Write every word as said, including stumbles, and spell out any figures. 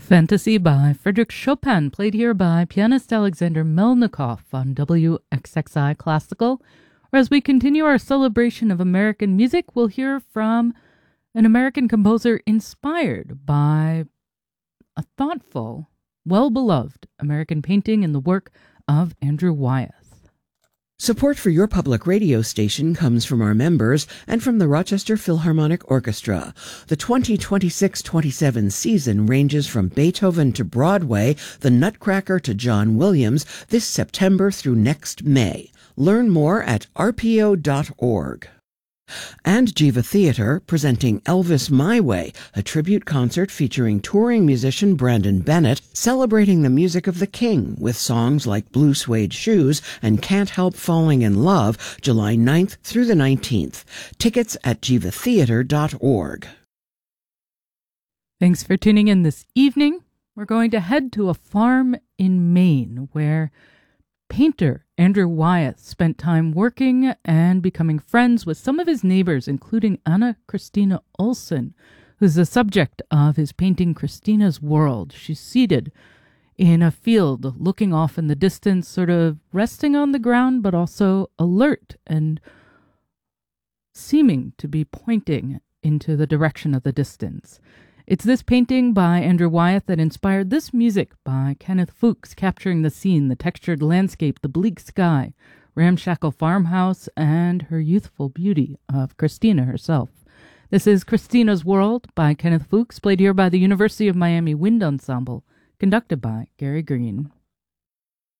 Fantasy by Frédéric Chopin, played here by pianist Alexander Melnikov on W X X I Classical. Or as we continue our celebration of American music, we'll hear from an American composer inspired by a thoughtful, well-beloved American painting in the work of Andrew Wyeth. Support for your public radio station comes from our members and from the Rochester Philharmonic Orchestra. The twenty twenty-six twenty-seven season ranges from Beethoven to Broadway, the Nutcracker to John Williams, this September through next May. Learn more at r p o dot org. And Jiva Theatre, presenting Elvis My Way, a tribute concert featuring touring musician Brandon Bennett, celebrating the music of the King with songs like Blue Suede Shoes and Can't Help Falling in Love, July ninth through the nineteenth. Tickets at jiva theatre dot org. Thanks for tuning in this evening. We're going to head to a farm in Maine where painter Andrew Wyeth spent time working and becoming friends with some of his neighbors, including Anna Christina Olsen, who's the subject of his painting Christina's World. She's seated in a field, looking off in the distance, sort of resting on the ground, but also alert and seeming to be pointing into the direction of the distance. It's this painting by Andrew Wyeth that inspired this music by Kenneth Fuchs, capturing the scene, the textured landscape, the bleak sky, ramshackle farmhouse, and her youthful beauty of Christina herself. This is Christina's World by Kenneth Fuchs, played here by the University of Miami Wind Ensemble, conducted by Gary Green.